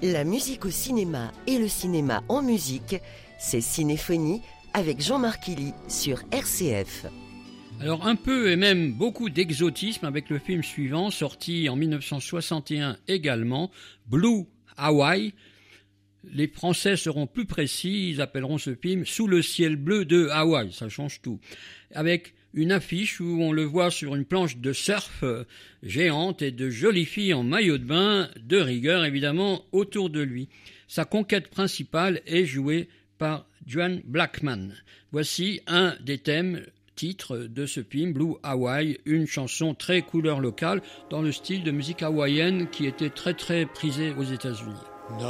La musique au cinéma et le cinéma en musique, c'est Cinéphonie avec Jean-Marc Illy sur RCF. Alors un peu et même beaucoup d'exotisme avec le film suivant, sorti en 1961 également, Blue Hawaii. Les Français seront plus précis, ils appelleront ce film « Sous le ciel bleu de Hawaï », ça change tout. Avec une affiche où on le voit sur une planche de surf géante et de jolies filles en maillot de bain, de rigueur évidemment, autour de lui. Sa conquête principale est jouée par Joan Blackman. Voici un des thèmes titre de ce film, Blue Hawaii, une chanson très couleur locale dans le style de musique hawaïenne qui était très très prisée aux États-Unis.